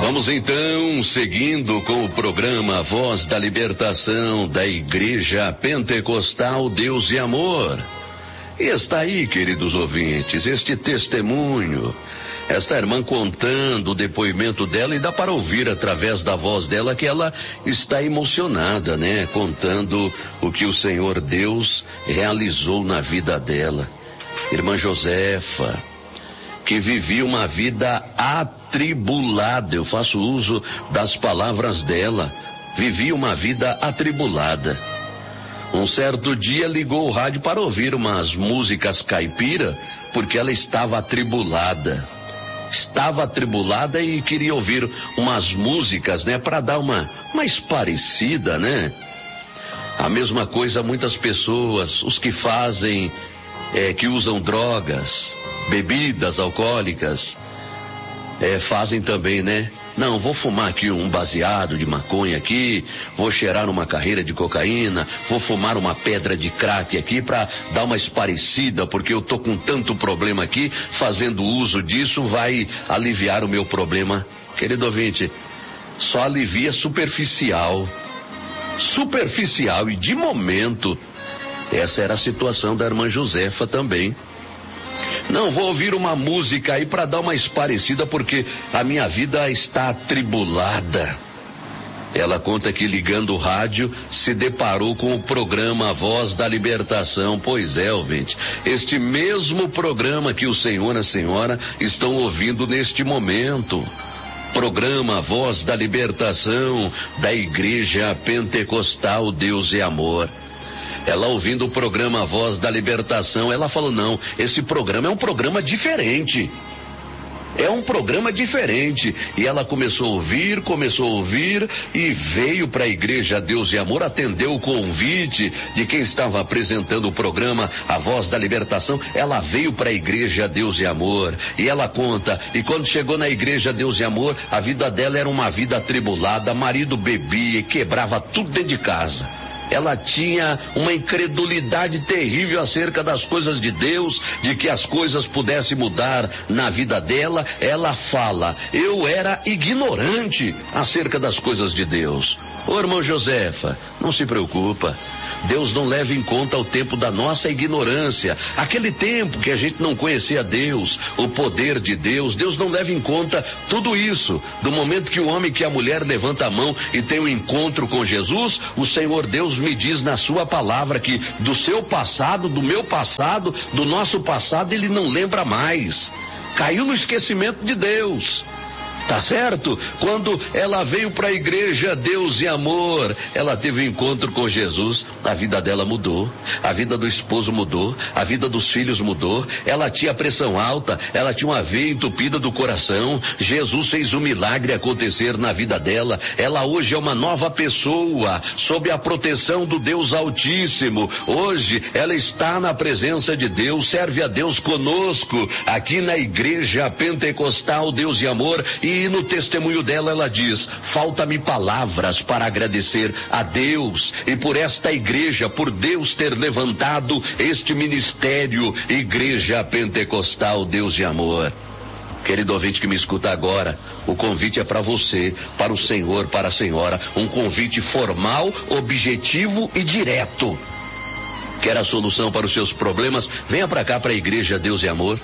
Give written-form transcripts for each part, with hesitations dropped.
Vamos então, seguindo com o programa Voz da Libertação da Igreja Pentecostal Deus e Amor. E está aí, queridos ouvintes, este testemunho, esta irmã contando o depoimento dela, e dá para ouvir através da voz dela que ela está emocionada, né? Contando o que o Senhor Deus realizou na vida dela. Irmã Josefa, que vivia uma vida atribulada, eu faço uso das palavras dela, vivia uma vida atribulada. Um certo dia ligou o rádio para ouvir umas músicas caipira, porque ela estava atribulada. Estava atribulada e queria ouvir umas músicas, né, para dar uma mais parecida, né? A mesma coisa muitas pessoas, os que fazem, que usam drogas, bebidas alcoólicas, fazem também, né? Não, vou fumar aqui um baseado de maconha aqui, vou cheirar uma carreira de cocaína, vou fumar uma pedra de crack aqui para dar uma esparecida, porque eu tô com tanto problema aqui, fazendo uso disso vai aliviar o meu problema. Querido ouvinte, só alivia superficial, e de momento. Essa era a situação da irmã Josefa também. Não, vou ouvir uma música aí para dar uma esparecida, porque a minha vida está atribulada. Ela conta que ligando o rádio se deparou com o programa Voz da Libertação. Pois é, ouvinte, este mesmo programa que o senhor e a senhora estão ouvindo neste momento. Programa Voz da Libertação da Igreja Pentecostal Deus e Amor. Ela ouvindo o programa Voz da Libertação, ela falou, não, esse programa é um programa diferente. É um programa diferente. E ela começou a ouvir e veio para a Igreja Deus e Amor, atendeu o convite de quem estava apresentando o programa A Voz da Libertação. Ela veio para a Igreja Deus e Amor e ela conta, e quando chegou na Igreja Deus e Amor, a vida dela era uma vida atribulada, marido bebia e quebrava tudo dentro de casa. Ela tinha uma incredulidade terrível acerca das coisas de Deus, de que as coisas pudessem mudar na vida dela. Ela fala, eu era ignorante acerca das coisas de Deus. Ô irmã Josefa, não se preocupa, Deus não leva em conta o tempo da nossa ignorância, aquele tempo que a gente não conhecia Deus, o poder de Deus. Deus não leva em conta tudo isso. Do momento que o homem, que a mulher levanta a mão e tem um encontro com Jesus, o Senhor Deus me diz na sua palavra que do seu passado, do meu passado, do nosso passado, ele não lembra mais. Caiu no esquecimento de Deus. Tá certo? Quando ela veio para a Igreja Deus e Amor, ela teve um encontro com Jesus, a vida dela mudou, a vida do esposo mudou, a vida dos filhos mudou. Ela tinha pressão alta, ela tinha uma veia entupida do coração. Jesus fez um milagre acontecer na vida dela. Ela hoje é uma nova pessoa, sob a proteção do Deus Altíssimo. Hoje ela está na presença de Deus, serve a Deus conosco, aqui na Igreja Pentecostal Deus e Amor. E no testemunho dela ela diz, falta-me palavras para agradecer a Deus e por esta igreja, por Deus ter levantado este ministério, Igreja Pentecostal Deus e Amor. Querido ouvinte que me escuta agora, o convite é para você, para o senhor, para a senhora, um convite formal, objetivo e direto. Quer a solução para os seus problemas? Venha para cá, para a Igreja Deus e Amor.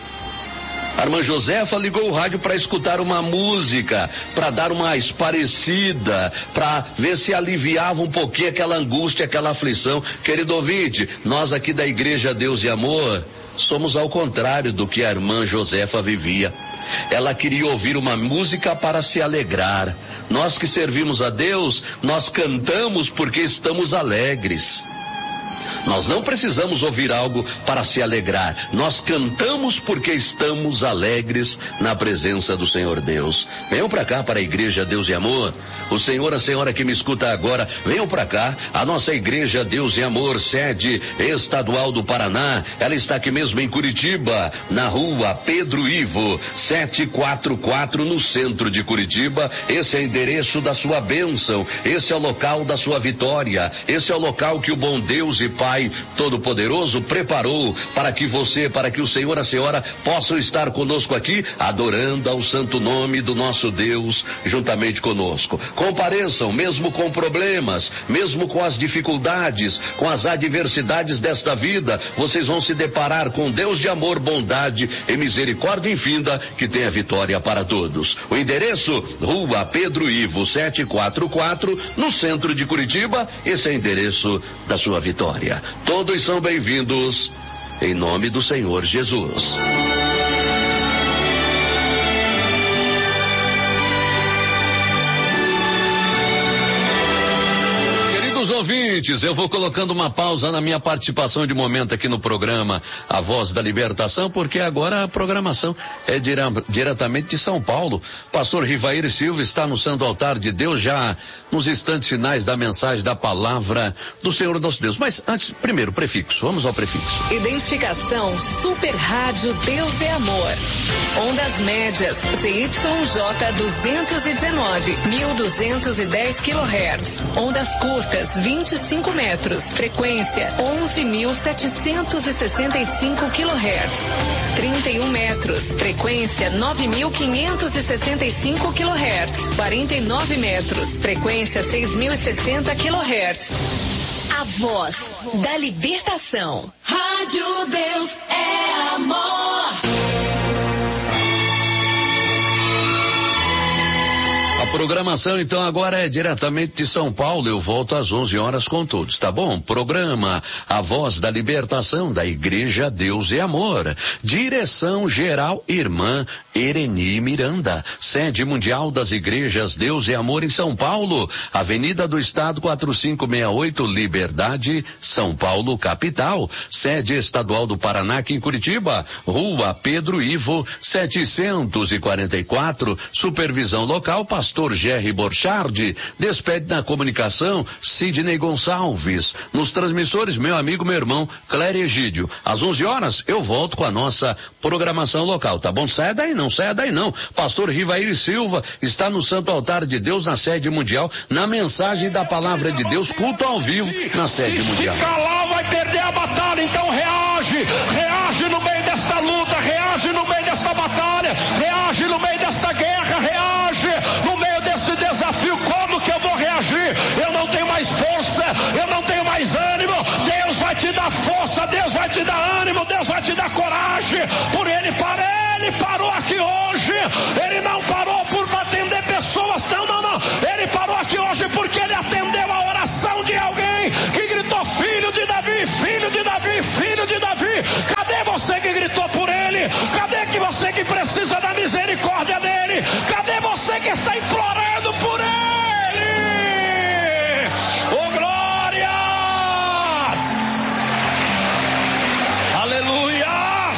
A irmã Josefa ligou o rádio para escutar uma música, para dar uma esparecida, para ver se aliviava um pouquinho aquela angústia, aquela aflição. Querido ouvinte, nós aqui da Igreja Deus e Amor somos ao contrário do que a irmã Josefa vivia. Ela queria ouvir uma música para se alegrar. Nós que servimos a Deus, nós cantamos porque estamos alegres. Nós não precisamos ouvir algo para se alegrar. Nós cantamos porque estamos alegres na presença do Senhor Deus. Venham para cá, para a Igreja Deus e Amor. O senhor, a senhora que me escuta agora, venham para cá. A nossa Igreja Deus e Amor, sede estadual do Paraná, ela está aqui mesmo em Curitiba, na rua Pedro Ivo, 744, no centro de Curitiba. Esse é o endereço da sua bênção. Esse é o local da sua vitória. Esse é o local que o bom Deus e Pai Pai Todo-Poderoso preparou para que você, para que o Senhor e a Senhora possam estar conosco aqui, adorando ao santo nome do nosso Deus, juntamente conosco. Compareçam, mesmo com problemas, mesmo com as dificuldades, com as adversidades desta vida, vocês vão se deparar com Deus de amor, bondade e misericórdia infinda, que tem a vitória para todos. O endereço, Rua Pedro Ivo 744, no centro de Curitiba. Esse é o endereço da sua vitória. Todos são bem-vindos, em nome do Senhor Jesus. Ouvintes, eu vou colocando uma pausa na minha participação de momento aqui no programa A Voz da Libertação, porque agora a programação é diretamente de São Paulo. Pastor Rivair Silva está no Santo Altar de Deus, já nos instantes finais da mensagem da palavra do Senhor nosso Deus. Mas antes, primeiro, prefixo. Vamos ao prefixo. Identificação Super Rádio Deus é Amor. Ondas médias ZYJ 219, 1210 kHz. Ondas curtas 25 metros, frequência 11.765 kHz, 31 metros, frequência 9.565 kHz, 49 metros, frequência 6.060 kHz. A Voz da Libertação. Rádio Deus é Amor. A programação então agora é diretamente de São Paulo. Eu volto às 11 horas com todos, tá bom? Programa A Voz da Libertação da Igreja Deus e Amor. Direção geral Irmã Ereni Miranda. Sede mundial das Igrejas Deus e Amor em São Paulo. Avenida do Estado 4568, Liberdade, São Paulo, capital. Sede estadual do Paraná aqui em Curitiba. Rua Pedro Ivo 744. Supervisão local Pastor Gerry Borchardi. Despede na comunicação Sidney Gonçalves. Nos transmissores, meu amigo, meu irmão Clério Egídio. Às 11 horas eu volto com a nossa programação local, tá bom? Saia daí não. Pastor Rivair Silva está no Santo Altar de Deus, na sede mundial, na mensagem da palavra de Deus, culto ao vivo na sede mundial. Se calar vai perder a batalha, então reage no meio dessa luta, reage no meio dessa batalha, reage no meio dessa guerra, reage no meio desse desafio. Como que eu vou reagir? Eu não tenho mais força, eu não tenho mais ânimo. Deus vai te dar força, Deus vai te dar ânimo, Deus vai te dar coragem. Por ele parou aqui hoje. Ele não parou por atender pessoas, não. Ele parou aqui hoje porque ele atendeu a oração de alguém que gritou: filho de Davi, filho de Davi, filho de Davi. Cadê você que gritou por ele? Cadê que você que precisa da misericórdia dele? Cadê você que está implorando por ele? Oh, glórias! Aleluias!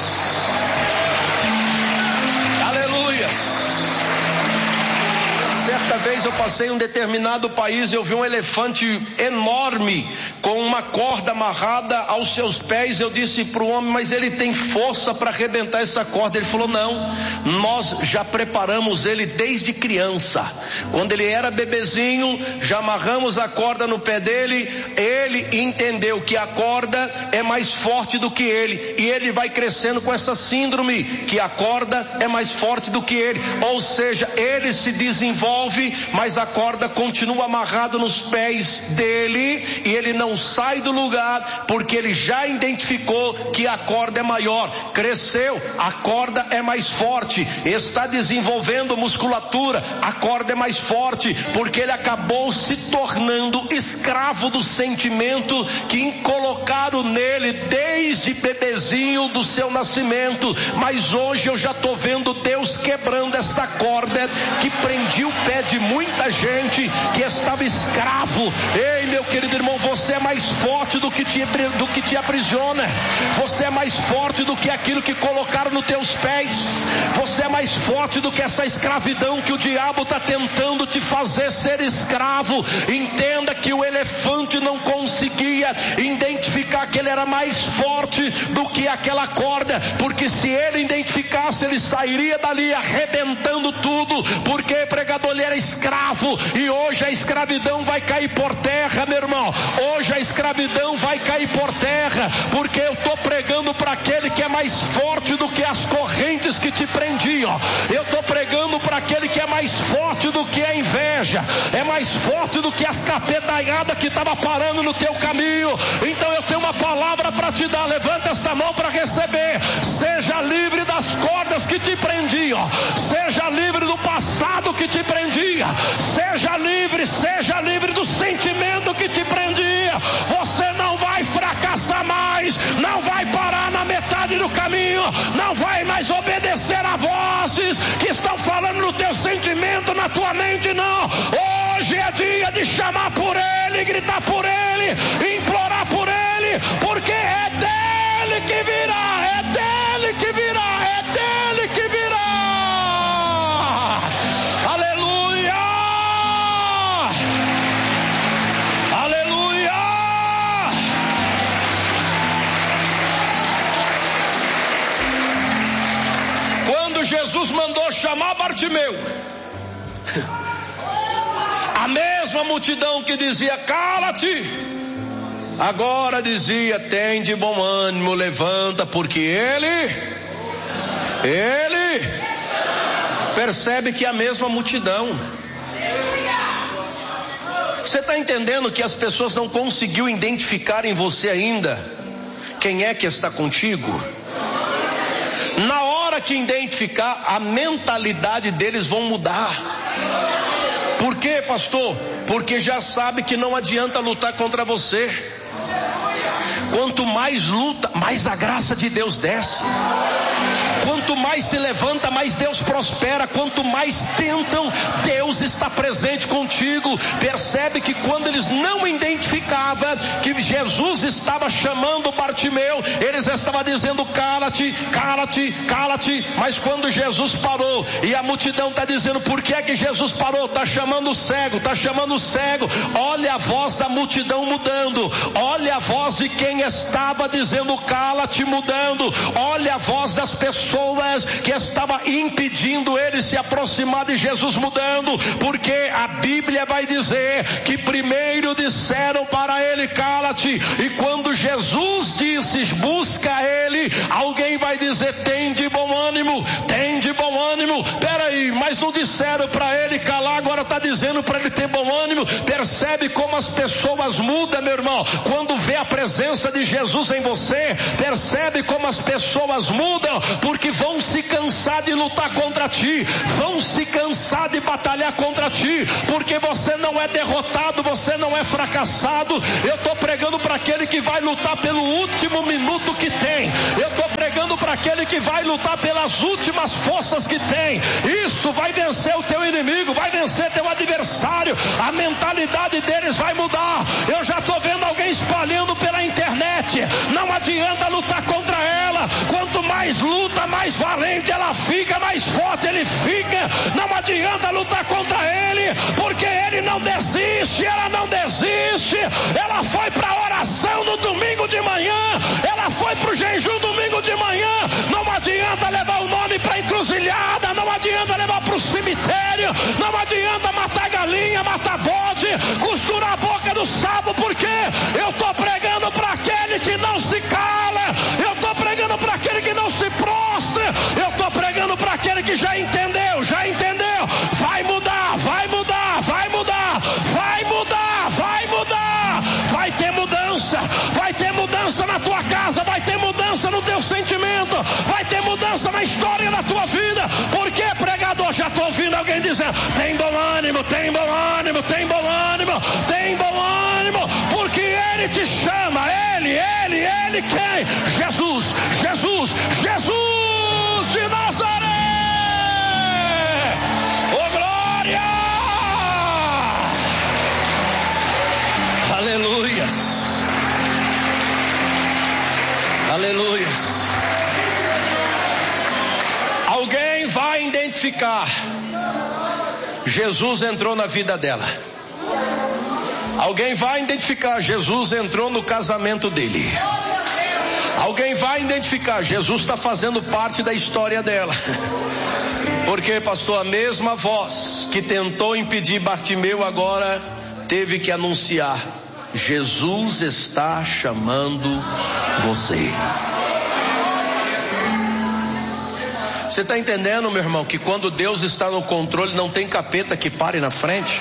Certa vez eu passei em um determinado país e eu vi um elefante enorme com uma corda amarrada aos seus pés. Eu disse para o homem: mas ele tem força para arrebentar essa corda? Ele falou: não, nós já preparamos ele desde criança. Quando ele era bebezinho, já amarramos a corda no pé dele. Ele entendeu que a corda é mais forte do que ele, e ele vai crescendo com essa síndrome que a corda é mais forte do que ele. Ou seja, ele se desenvolve, mas a corda continua amarrada nos pés dele e ele não sai do lugar, porque ele já identificou que a corda é maior. Cresceu, a corda é mais forte. Está desenvolvendo musculatura, a corda é mais forte, porque ele acabou se tornando escravo do sentimento que colocaram nele desde bebezinho do seu nascimento. Mas hoje eu já estou vendo Deus quebrando essa corda que prendia o pé de muita gente que estava escravo. Ei, meu querido irmão, você é mais forte do que te aprisiona. Você é mais forte do que aquilo que colocaram nos teus pés. Você é mais forte do que essa escravidão que o diabo está tentando te fazer ser escravo. Entenda que o elefante não conseguia identificar que ele era mais forte do que aquela corda, porque se ele identificasse, ele sairia dali arrebentando tudo. Porque, pregador, ele era escravo escravo, e hoje a escravidão vai cair por terra, meu irmão. Hoje a escravidão vai cair por terra, porque eu estou pregando para aquele que é mais forte do que as correntes que te prendiam. Eu estou pregando para aquele que é mais forte do que a inveja, é mais forte do que as capetanhadas que estavam parando no teu caminho. Então eu tenho uma palavra para te dar. Levanta essa mão para receber. Seja livre das cordas que te prendiam, seja livre do passado que te prendia, seja livre do sentimento que te prendia. Você não vai fracassar mais, não vai parar na metade do caminho, não vai mais obedecer a vozes que estão falando no teu sentimento, na tua mente, não. Hoje é dia de chamar por Ele, gritar por Ele, implorar por Ele, porque é dele que virá, é dele que virá, é dele que virá. Aleluia! Aleluia! Quando Jesus mandou chamar Bartimeu, a mesma multidão que dizia cala-te, agora dizia tem de bom ânimo, levanta, porque ele percebe que é a mesma multidão. Você está entendendo que as pessoas não conseguiu identificar em você ainda quem é que está contigo? Na hora que identificar, a mentalidade deles vão mudar. Por quê, pastor? Porque já sabe que não adianta lutar contra você. Quanto mais luta, mais a graça de Deus desce. Quanto mais se levanta, mais Deus prospera. Quanto mais tentam, Deus está presente contigo. Percebe que quando eles não identificavam que Jesus estava chamando Bartimeu, eles estavam dizendo cala-te, cala-te, cala-te. Mas quando Jesus parou, e a multidão está dizendo por que é que Jesus parou? Está chamando o cego, está chamando o cego. Olha a voz da multidão mudando, olha a voz de quem estava dizendo cala-te mudando, olha a voz das pessoas que estava impedindo ele se aproximar de Jesus mudando, porque a Bíblia vai dizer que primeiro disseram para ele cala-te, e quando Jesus disse busca ele, alguém vai dizer tem de bom ânimo, tem de bom ânimo. Peraí, mas não disseram para ele calar, agora está dizendo para ele ter bom ânimo. Percebe como as pessoas mudam, meu irmão, quando vê a presença de Jesus em você. Percebe como as pessoas mudam, porque vão se cansar de lutar contra ti, vão se cansar de batalhar contra ti, porque você não é derrotado, você não é fracassado. Eu estou pregando para aquele que vai lutar pelo último minuto que tem, eu estou pregando para aquele que vai lutar pelas últimas forças que tem. Isso vai vencer o teu inimigo, vai vencer teu adversário, a mentalidade deles vai mudar. Eu já estou vendo alguém espalhando pela internet, não adianta lutar contra ela, quanto mais luta, mais valente ela fica, mais forte ele fica. Não adianta lutar contra ele, porque ele não desiste, ela não desiste. Ela foi para a oração no domingo de manhã, ela foi para o jejum domingo de manhã. Não adianta levar o nome para a encruzilhada, não adianta levar para o cemitério, não adianta matar galinha, matar bode, costurar a boca do sapo, porque eu estou pregando para aquele que não se cala, eu estou pregando para aquele que não se prostra, eu estou pregando para aquele que já entendeu, vai mudar, vai mudar, vai mudar, vai mudar, vai mudar, vai ter mudança na tua casa, vai ter mudança no teu sentimento, vai ter mudança na história da tua vida. Por que, pregador? Já estou ouvindo alguém dizendo tem bom ânimo, tem bom ânimo, tem bom ânimo, tem bom ânimo, porque ele te chama, ele quem? Jesus de Nazaré. Oh glória! Aleluias, aleluias. Alguém vai identificar, Jesus entrou na vida dela. Alguém vai identificar, Jesus entrou no casamento dele. Alguém vai identificar, Jesus está fazendo parte da história dela. Porque, pastor, a mesma voz que tentou impedir Bartimeu agora teve que anunciar: Jesus está chamando você. Você está entendendo, meu irmão, que quando Deus está no controle, não tem capeta que pare na frente?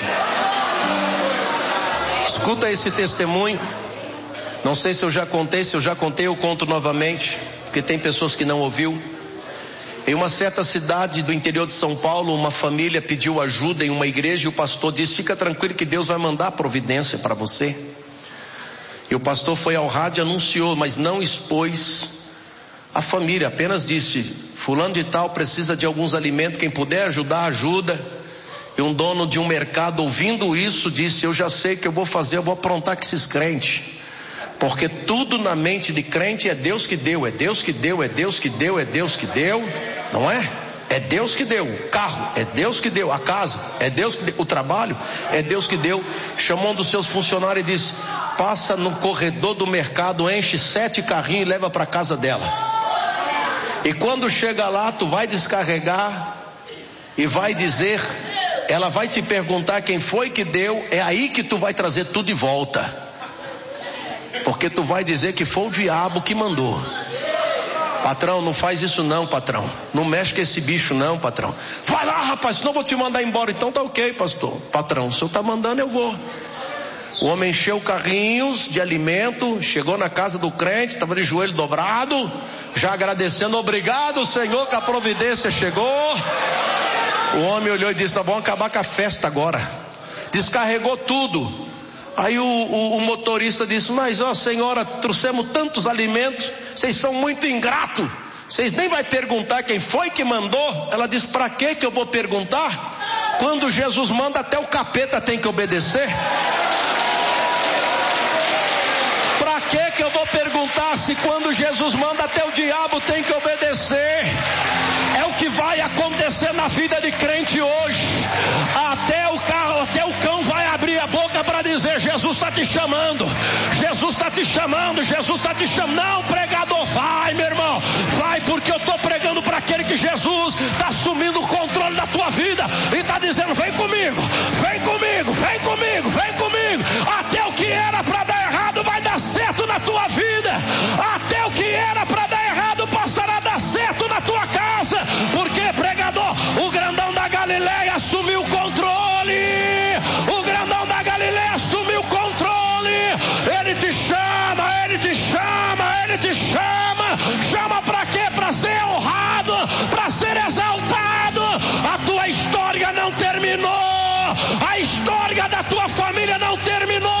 Escuta esse testemunho. Não sei se eu já contei, eu conto novamente, porque tem pessoas que não ouviu. Em uma certa cidade do interior de São Paulo, uma família pediu ajuda em uma igreja e o pastor disse: fica tranquilo que Deus vai mandar providência para você. E o pastor foi ao rádio e anunciou, mas não expôs a família, apenas disse: fulano de tal precisa de alguns alimentos, quem puder ajudar, ajuda. E um dono de um mercado, ouvindo isso, disse: eu já sei o que eu vou fazer, eu vou aprontar com esses crentes. Porque tudo na mente de crente é Deus que deu, é Deus que deu, é Deus que deu, é Deus que deu, não é? É Deus que deu, o carro é Deus que deu, a casa é Deus que deu, o trabalho é Deus que deu. Chamou um dos seus funcionários e disse: passa no corredor do mercado, enche 7 carrinhos e leva para casa dela. E quando chega lá, tu vai descarregar e vai dizer, ela vai te perguntar quem foi que deu, é aí que tu vai trazer tudo de volta. Porque tu vai dizer que foi o diabo que mandou. Patrão, não faz isso não, patrão. Não mexe com esse bicho não, patrão. Vai lá, rapaz, senão eu vou te mandar embora. Então tá ok, pastor. Patrão, se eu tá mandando, eu vou. O homem encheu carrinhos de alimento, chegou na casa do crente, estava de joelho dobrado, já agradecendo: obrigado, Senhor, que a providência chegou. O homem olhou e disse: tá bom, acabar com a festa agora. Descarregou tudo. Aí o motorista disse: mas ó, senhora, trouxemos tantos alimentos, vocês são muito ingratos, vocês nem vai perguntar quem foi que mandou. Ela disse: para que eu vou perguntar? Quando Jesus manda, até o capeta tem que obedecer. Para que eu vou perguntar se quando Jesus manda, até o diabo tem que obedecer? É o que vai acontecer na vida de crente hoje. Até o cão vai abrir a boca para dizer: Jesus está te chamando, Jesus está te chamando, Jesus está te chamando. Não, pregador, vai, meu irmão, vai, porque eu estou pregando para aquele que Jesus está assumindo o controle da tua vida e está dizendo: vem comigo, vem comigo, vem comigo, vem comigo. Até o que era para dar errado vai dar certo na tua vida. Até o que era para dar errado passará a dar certo na tua casa. Porque, pregador, o grandão da Galileia assumiu o controle. O grandão da Galileia assumiu o controle. Ele te chama, ele te chama, ele te chama. Chama para quê? Para ser honrado, para ser exaltado. A tua história não terminou. A história da tua família não terminou.